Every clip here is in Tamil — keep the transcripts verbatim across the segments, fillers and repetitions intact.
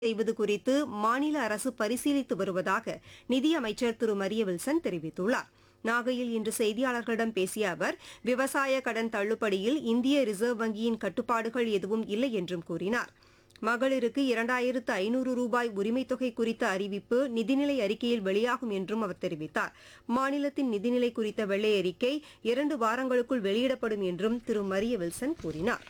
செய்வது குறித்து மாநில அரசு பரிசீலித்து வருவதாக நிதியமைச்சர் திரு மரிய வில்சன் தெரிவித்துள்ளார். நாகையில் இன்று செய்தியாளர்களிடம் பேசிய அவர், விவசாய கடன் தள்ளுபடியில் இந்திய ரிசர்வ் வங்கியின் கட்டுப்பாடுகள் எதுவும் இல்லை என்றும் கூறினார். மகளிருக்கு இரண்டாயிரத்து ஐநூறு ரூபாய் உரிமைத் தொகை குறித்த அறிவிப்பு நிதிநிலை அறிக்கையில் வெளியாகும் என்றும் அவர் தெரிவித்தார். மாநிலத்தின் நிதிநிலை குறித்த வெள்ளை அறிக்கை இரண்டு வாரங்களுக்குள் வெளியிடப்படும் என்றும் திரு மரிய வில்சன் கூறினார்.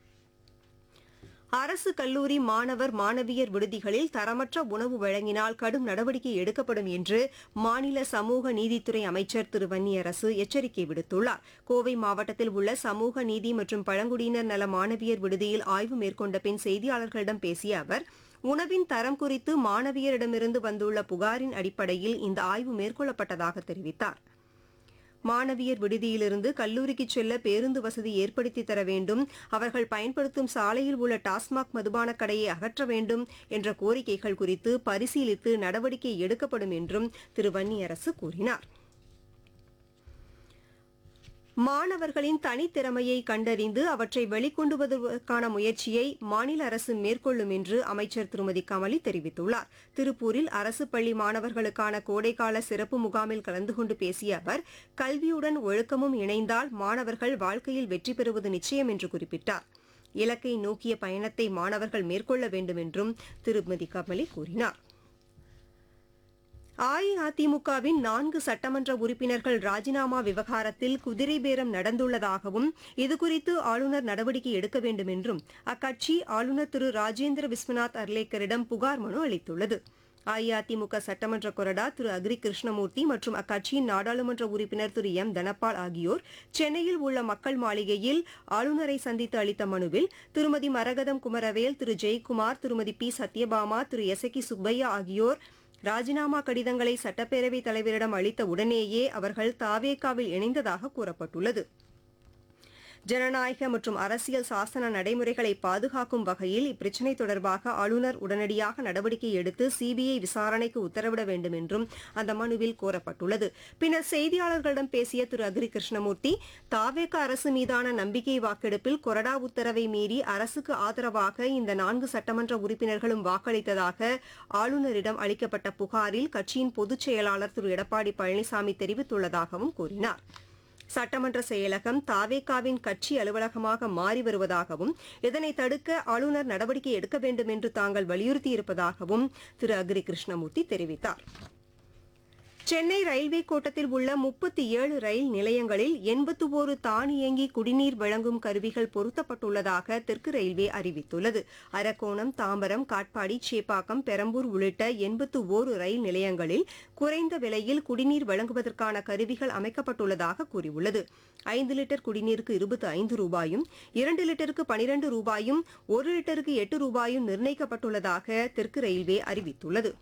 அரசு கல்லூரி மாணவர் மாணவியர் விடுதிகளில் தரமற்ற உணவு வழங்கினால் கடும் நடவடிக்கை எடுக்கப்படும் என்று மாநில சமூக நீதித்துறை அமைச்சர் திரு வன்னியரசு எச்சரிக்கை விடுத்துள்ளார். கோவை மாவட்டத்தில் உள்ள சமூக நீதி மற்றும் பழங்குடியினர் நல மாணவியர் விடுதியில் ஆய்வு மேற்கொண்ட பின் செய்தியாளர்களிடம் பேசிய அவர், உணவின் தரம் குறித்து மாணவியரிடமிருந்து வந்துள்ள புகாரின் அடிப்படையில் இந்த ஆய்வு மேற்கொள்ளப்பட்டதாக தெரிவித்தார். மாணவியர் விடுதியிலிருந்து கல்லூரிக்கு செல்ல பேருந்து வசதி ஏற்படுத்தி தர வேண்டும், அவர்கள் பயன்படுத்தும் சாலையில் உள்ள டாஸ்மாக் மதுபான கடையை அகற்ற வேண்டும் என்ற கோரிக்கைகள் குறித்து பரிசீலித்து நடவடிக்கை எடுக்கப்படும் என்றும் திரு வன்னியரசு கூறினார். மாணவர்களின் தனித்திறமையை கண்டறிந்து அவற்றை வெளிக்கொண்டு வருவதற்கான முயற்சியை மாநில அரசு மேற்கொள்ளும் என்று அமைச்சர் திருமதி கமலி தெரிவித்துள்ளார். திருப்பூரில் அரசு பள்ளி மாணவர்களுக்கான கோடைக்கால சிறப்பு முகாமில் கலந்து கொண்டு பேசிய அவர், கல்வியுடன் ஒழுக்கமும் இணைந்தால் மாணவர்கள் வாழ்க்கையில் வெற்றி பெறுவது நிச்சயம் என்று குறிப்பிட்டார். இலக்கை நோக்கிய பயணத்தை மாணவர்கள் மேற்கொள்ள வேண்டும் என்றும் திருமதி கமலி கூறினார். அஇஅதிமுகவின் நான்கு சட்டமன்ற உறுப்பினர்கள் ராஜினாமா விவகாரத்தில் குதிரை பேரம் நடந்துள்ளதாகவும் இதுகுறித்து ஆளுநர் நடவடிக்கை எடுக்க வேண்டும் என்றும் அக்கட்சி ஆளுநர் திரு ராஜேந்திர விஸ்வநாத் அர்லேக்கரிடம் புகார் மனு அளித்துள்ளது. அஇஅதிமுக சட்டமன்ற கொறடா திரு அக்ரி கிருஷ்ணமூர்த்தி மற்றும் அக்கட்சியின் நாடாளுமன்ற உறுப்பினர் திரு எம் தனபால் ஆகியோர் சென்னையில் உள்ள மக்கள் மாளிகையில் ஆளுநரை சந்தித்து அளித்த மனுவில் திருமதி மரகதம் குமரவேல், திரு ஜெயக்குமார், திருமதி பி சத்யபாமா, திரு எஸ் கி சுப்பையா ஆகியோர் ராஜினாமா கடிதங்களை சட்டப்பேரவைத் தலைவரிடம் அளித்த உடனேயே அவர்கள் தாவேகாவில் இணைந்ததாக கூறப்பட்டுள்ளது. ஜனநாயக மற்றும் அரசியல் சாசன நடைமுறைகளை பாதுகாக்கும் வகையில் இப்பிரச்சினை தொடர்பாக ஆளுநர் உடனடியாக நடவடிக்கை எடுத்து சிபிஐ விசாரணைக்கு உத்தரவிட வேண்டும் என்றும் அந்த மனுவில் கோரப்பட்டுள்ளது. பின்னர் செய்தியாளர்களிடம் பேசிய திரு அக்ரி கிருஷ்ணமூர்த்தி, தாவேக அரசு மீதான நம்பிக்கை வாக்கெடுப்பில் கொறடா உத்தரவை மீறி அரசுக்கு ஆதரவாக இந்த நான்கு சட்டமன்ற உறுப்பினர்களும் வாக்களித்ததாக ஆளுநரிடம் அளிக்கப்பட்ட புகாரில் கட்சியின் பொதுச் செயலாளர் திரு எடப்பாடி பழனிசாமி தெரிவித்துள்ளதாகவும் கூறினார். சட்டமன்ற செயலகம் தாவேகாவின் கட்சி அலுவலகமாக மாறி வருவதாகவும் இதனை தடுக்க ஆளுநர் நடவடிக்கை எடுக்க வேண்டும் என்று தாங்கள் வலியுறுத்தியிருப்பதாகவும் திரு அக்ரி கிருஷ்ணமூர்த்தி தெரிவித்தார். சென்னை ரயில்வே கோட்டத்தில் உள்ள முப்பத்தி ஏழு ரயில் நிலையங்களில் எண்பத்தி ஒரு தானியங்கி குடிநீர் வழங்கும் கருவிகள் பொருத்தப்பட்டுள்ளதாக தெற்கு ரயில்வே அறிவித்துள்ளது. அரக்கோணம், தாம்பரம், காட்பாடி, சேப்பாக்கம், பெரம்பூர் உள்ளிட்ட எண்பத்தி ஒரு ரயில் நிலையங்களில் குறைந்த விலையில் குடிநீர் வழங்குவதற்கான கருவிகள் அமைக்கப்பட்டுள்ளதாக கூறியுள்ளது. ஐந்து லிட்டர் குடிநீருக்கு இருபத்தி ஐந்து ரூபாயும், இரண்டு லிட்டருக்கு பனிரண்டு ரூபாயும், ஒரு லிட்டருக்கு எட்டு ரூபாயும் நிர்ணயிக்கப்பட்டுள்ளதாக தெற்கு ரயில்வே அறிவித்துள்ளது.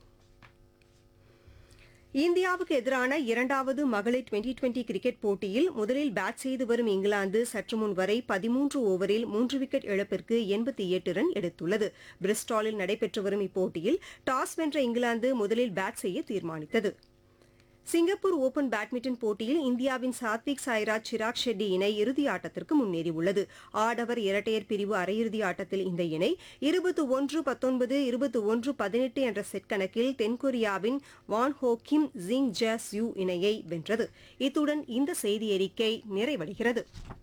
இந்தியாவுக்கு எதிரான இரண்டாவது மகளிர் டுவெண்டி டுவெண்டி கிரிக்கெட் போட்டியில் முதலில் பேட் செய்து வரும் இங்கிலாந்து சற்றுமுன் வரை பதிமூன்று ஓவரில் மூன்று விக்கெட் இழப்பிற்கு எண்பத்தி எட்டு ரன் எடுத்துள்ளது. பிரிஸ்டாலில் நடைபெற்று வரும் இப்போட்டியில் டாஸ் வென்ற இங்கிலாந்து முதலில் பேட் செய்ய தீர்மானித்தது. சிங்கப்பூர் ஓபன் பேட்மிண்டன் போட்டியில் இந்தியாவின் சாத்விக் சாய்ராஜ், சிராக் ஷெட்டி இணை இறுதி ஆட்டத்திற்கு முன்னேறியுள்ளது. ஆடவர் இரட்டையர் பிரிவு அரையிறுதி ஆட்டத்தில் இந்த இணை இருபத்தி ஒன்று பத்தொன்பது, இருபத்தி ஒன்று பதினெட்டு என்ற செட் கணக்கில் தென்கொரியாவின் வான் ஹோ கிம் ஜிங் ஜாஸ் யூ இணையை வென்றது. இத்துடன் இந்த செய்தி அறிக்கை நிறைவடைகிறது.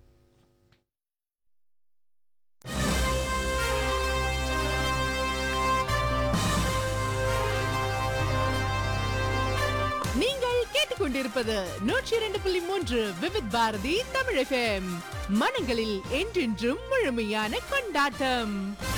கொண்டிருப்பது நூற்றி இரண்டு புள்ளி மூன்று விவித் பாரதி தமிழ் எஃப்எம். மனங்களில் என்றென்றும் முழுமையான கொண்டாட்டம்.